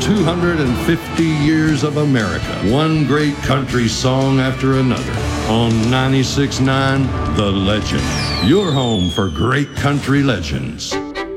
250 years of America, one great country song after another. On 96.9, The Legend, your home for great country legends.